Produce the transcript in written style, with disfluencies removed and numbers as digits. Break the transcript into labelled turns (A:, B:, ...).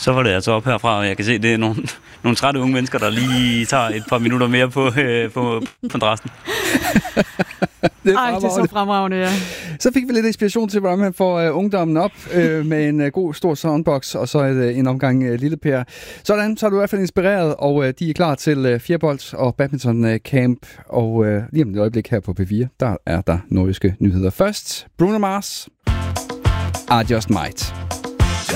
A: Så var det altså op herfra, og jeg kan se, det er nogle trætte unge mennesker, der lige tager et par minutter mere på kontrasten.
B: Det er så fremragende, ja.
C: Så fik vi lidt inspiration til, hvordan man får ungdommen op med en god stor soundbox, og så en omgang Lille Per. Sådan, så er du i hvert fald inspireret, og de er klar til fjerbold og badminton camp. Og lige om et øjeblik her på P4, der er der nordiske nyheder. Først, Bruno Mars, I Just Might.